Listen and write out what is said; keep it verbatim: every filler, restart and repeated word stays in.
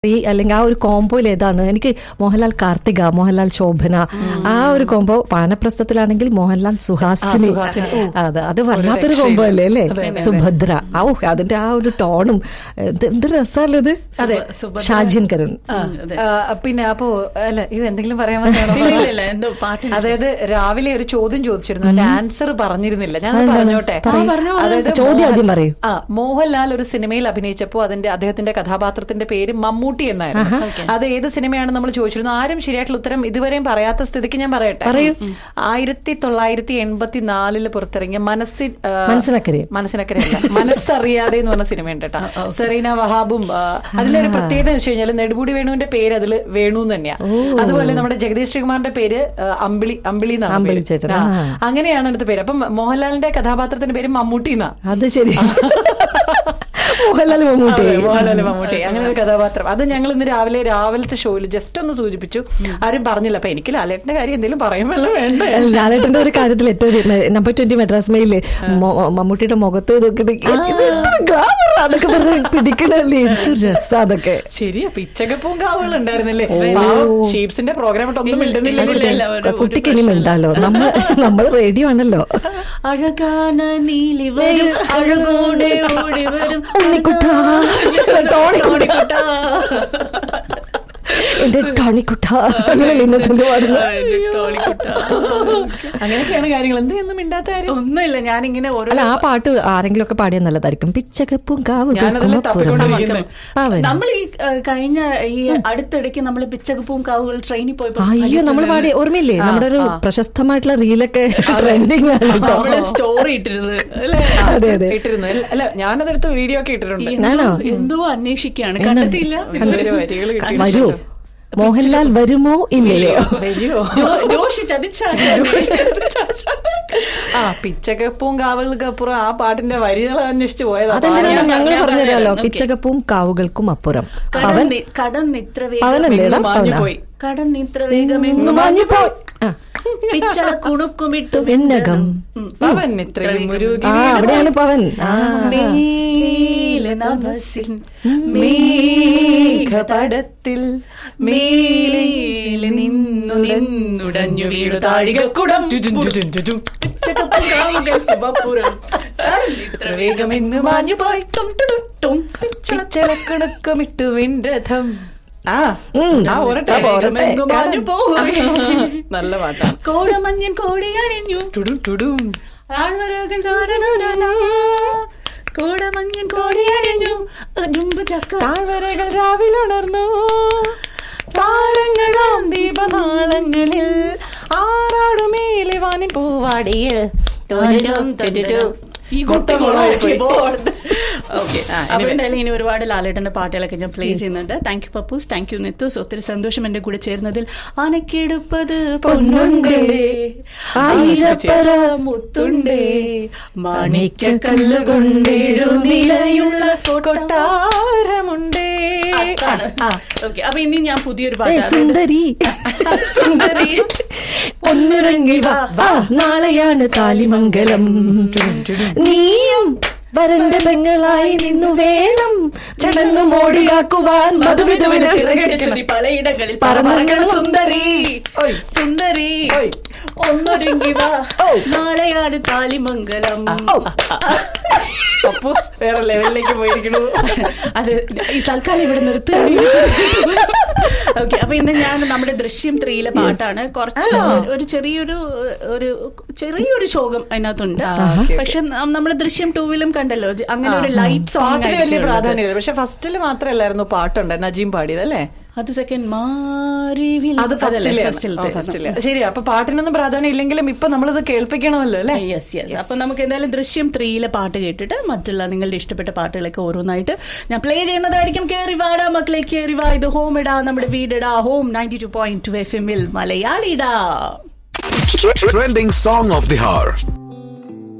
അല്ലെങ്കിൽ ആ ഒരു കോംബോയിൽ ഏതാണ്? എനിക്ക് മോഹൻലാൽ കാർത്തിക, മോഹൻലാൽ ശോഭന, ആ ഒരു കോംബോ. വാനപ്രസ്ഥത്തിലാണെങ്കിൽ മോഹൻലാൽ സുഹാസിനി. അതെ, അത് വല്ലാത്തൊരു കോംബോ അല്ലേ അല്ലേ? സുഭദ്ര, ഔ അതിന്റെ ആ ഒരു ടോണും എന്ത് രസമല്ലേ ഇത്. അതെ, ഷാജിൻ കരുൺ. പിന്നെ അപ്പോ അല്ല ഇത് എന്തെങ്കിലും പറയാൻ എന്തോ പാട്ട്. അതായത് രാവിലെ ഒരു ചോദ്യം ചോദിച്ചിരുന്നു, അതിന്റെ ആൻസർ പറഞ്ഞിരുന്നില്ല. ഞാൻ പറഞ്ഞോട്ടെ, അതായത് ചോദ്യം ആദ്യം പറയൂ. ആ മോഹൻലാൽ ഒരു സിനിമയിൽ അഭിനയിച്ചപ്പോ അതിന്റെ അദ്ദേഹത്തിന്റെ കഥാപാത്രത്തിന്റെ പേര് മമ്മൂട്ടി എന്നായിരുന്നു. അത് ഏത് സിനിമയാണെന്ന് നമ്മൾ ചോദിച്ചിരുന്നു. ആരും ശരിയായിട്ടുള്ള ഉത്തരം ഇതുവരെയും പറയാത്ത സ്ഥിതിക്ക് ഞാൻ പറയട്ടെ. ആയിരത്തി തൊള്ളായിരത്തി എൺപത്തി നാലില് പുറത്തിറങ്ങിയ മനസ്സി മനസ്സിനക്കരെ മനസ്സിനക്കരയല്ല മനസ്സറിയാതെ എന്ന് പറഞ്ഞ സിനിമയുണ്ട് കേട്ടോ. സെറീന വഹാബും. അതിലൊരു പ്രത്യേകത എന്ന് വെച്ച് കഴിഞ്ഞാൽ നെടുമുടി വേണുവിന്റെ പേര് അതിൽ വേണു എന്ന് തന്നെയാ. അതുപോലെ നമ്മുടെ ജഗദീഷ് ശ്രീകുമാറിന്റെ പേര് അമ്പിളി അമ്പിളി എന്നാണ്. അങ്ങനെയാണ് അടുത്ത പേര്. അപ്പം മോഹൻലാലിന്റെ കഥാപാത്രത്തിന്റെ പേര് മമ്മൂട്ടി എന്നാ. അത് ശരി, മോഹൻലാൽ മമ്മൂട്ടി. മോഹൻലാൽ മമ്മൂട്ടി അങ്ങനെ ഒരു കഥാപാത്രം. അത് ഞങ്ങൾ ഇന്ന് രാവിലെ രാവിലത്തെ ഷോയിൽ ജസ്റ്റ് ഒന്ന് സൂചിപ്പിച്ചു. ആരും പറഞ്ഞില്ല. അപ്പൊ എനിക്ക് ലാലേട്ടന്റെ കാര്യം എന്തെങ്കിലും പറയുമല്ലോ വേണ്ട. ലാലേട്ടന്റെ ഒരു കാര്യത്തിൽ ഏറ്റവും നമ്പർ ട്വന്റി മെഡ്രാസ് മെയില് മമ്മൂട്ടിയുടെ മുഖത്ത് അതൊക്കെ പറഞ്ഞ് പിടിക്കണല്ലേ, എന്തൊരു രസം അതൊക്കെ. ശരിയാ, പിച്ചകപ്പൂം കാവുകൾ ഉണ്ടായിരുന്നില്ലേ? ഷീപ്സിന്റെ പ്രോഗ്രാം ഒന്നും മിണ്ടുന്നില്ല. കുട്ടിക്ക് ഇനി മിണ്ടാലോ, നമ്മൾ നമ്മൾ റേഡിയോ ആണല്ലോ. അഴകാന നീലി വരും അഴകോടെ ഓടി വരും ഉണ്ണിക്കുട്ടാ ടോണിക്കുട്ടാ എന്റെ ടോണിക്കുട്ട അങ്ങനെയൊക്കെയാണ് കാര്യങ്ങൾ. എന്തൊന്നും മിണ്ടാത്ത കാര്യം ഒന്നുമില്ല. ഞാനിങ്ങനെ അല്ല, ആ പാട്ട് ആരെങ്കിലും ഒക്കെ പാടിയാൽ നല്ലതായിരിക്കും. പിച്ചകപ്പും കാവ്. നമ്മൾ ഈ കഴിഞ്ഞ ഈ അടുത്തിടയ്ക്ക് നമ്മൾ പിച്ചകപ്പൂം കാവുകൾ ട്രെയിനിൽ പോയപ്പോ അയ്യോ നമ്മൾ പാടി ഓർമ്മയില്ലേ? നമ്മുടെ ഒരു പ്രശസ്തമായിട്ടുള്ള റീലൊക്കെ ട്രെൻഡിങ് ആണ്, സ്റ്റോറി ഇട്ടിരുന്നത്. അതെ അതെ ഇട്ടിരുന്നു. അല്ല ഞാനതെടുത്ത് വീഡിയോ ഒക്കെ ഇട്ടിട്ടുണ്ട്. എന്തോ അന്വേഷിക്കുകയാണ്, കണ്ടെത്തിയില്ല. വരൂ, മോഹൻലാൽ വരുമോ ഇല്ലയോ? ജോഷി ചതിച്ചാ. ആ പിച്ചകപ്പൂം കാവുകൾക്ക് അപ്പുറം ആ പാട്ടിന്റെ വരികൾ അന്വേഷിച്ചു പോയത്. അതെന്തിനാണ് ഞങ്ങൾ പറഞ്ഞുതരാലോ. പിച്ചകപ്പൂം കാവുകൾക്കും അപ്പുറം പവൻ കടന്നിത്ര പവനല്ലേടാ പോയി കടന്നിത്ര വേഗമെങ്ങും മാഞ്ഞുപോയി. പിച്ചള കുണുക്കുമിട്ടു എന്നകം പവൻ ഇത്ര അവിടെയാണ് പവൻ. മേഘപടത്തിൽ മേലെ നിന്നു നിന്നുടഞ്ഞു വീണു താഴികക്കുടം വേഗമെന്ന് മാഞ്ഞു പോയി പിച്ചളക്കുണുക്കുമിട്ടു വിൻരഥം. നല്ല പാട്ടാണ്. കോടമഞ്ഞൻ കോടിയണിഞ്ഞു കോടമഞ്ഞൻ കോടിയണിഞ്ഞു താഴ്വരകൾ രാവിലുണർന്നു താരങ്ങളാം ദീപനാളങ്ങളിൽ ആറാടുമേലെ വാനിൻ പൂവാടിയിൽ ഈ എന്തായാലും ഇനി ഒരുപാട് ലാലേട്ടന്റെ പാട്ടുകളൊക്കെ ഞാൻ പ്ലേ ചെയ്യുന്നുണ്ട്. Thank you Pappus, thank you നിത്തൂസ്. ഒത്തിരി സന്തോഷം എന്റെ കൂടെ ചേർന്നതിൽ. ആനക്കെടുപ്പത് പൊന്നുണ്ടേ മുത്തുണ്ടേ മാണിക്യ കല്ലുകൊണ്ടേഴു നിലയുള്ള കൊട്ടാരമുണ്ടേ. ഓക്കെ, അപ്പൊ ഇനി ഞാൻ പുതിയൊരു പാട്ട്. സുന്ദരി സുന്ദരി ഒന്നിറങ്ങി വാ, നാളെയാണ് താലിമംഗലം. നീയും വരന്റെ പെങ്ങളായി നിന്നു വേണം ചടങ്ങ് മോടിയാക്കുവാൻ മധുവിധുവിന് പലയിടങ്ങളിൽ പറന്നു. സുന്ദരി സുന്ദരി ഒന്നൊരുങ്ങി വാ, നാളെയാണ് താലിമംഗലം. വേറെ ലെവലിലേക്ക് പോയിരിക്കണു. അത് ഈ തൽക്കാലം ഇവിടെ നിർത്തുകയാണ്. ഓക്കെ, അപ്പൊ ഇന്ന് ഞാൻ നമ്മുടെ ദൃശ്യം ത്രീയിലെ പാട്ടാണ്. കുറച്ച് ഒരു ചെറിയൊരു ഒരു ചെറിയൊരു ശോകം അതിനകത്തുണ്ട്. പക്ഷെ നമ്മുടെ ദൃശ്യം ടൂവിലും കണ്ടല്ലോ അങ്ങനെ ഒരു ലൈറ്റ് സോങ്ങിന് വലിയ പ്രാധാന്യമില്ല. പക്ഷെ ഫസ്റ്റില് മാത്രമല്ലായിരുന്നു പാട്ടുണ്ട് നജീം പാടിയത് അല്ലേ? അത് സെക്കൻഡ് മാറി അത് ഫസ്റ്റില്. ശരി, അപ്പൊ പാട്ടിനൊന്നും പ്രാധാന്യം ഇല്ലെങ്കിലും ഇപ്പൊ നമ്മളിത് കേൾപ്പിക്കണമല്ലോ അല്ലേ? Yes yes. അപ്പൊ നമുക്ക് എന്തായാലും ദൃശ്യം ത്രീയിലെ പാട്ട് കേട്ടിട്ട് മറ്റുള്ള നിങ്ങളുടെ ഇഷ്ടപ്പെട്ട പാട്ടുകളൊക്കെ ഓരോന്നായിട്ട് ഞാൻ പ്ലേ ചെയ്യുന്നതായിരിക്കും. കേറി വാടാ മക്കളെ കേറി വാ, ഇത് ഹോം ഇടാ, നമ്മുടെ വീടിടാ. Home ninety two point two F എമ്മിൽ മലയാളിടാ. Trending song of the hour.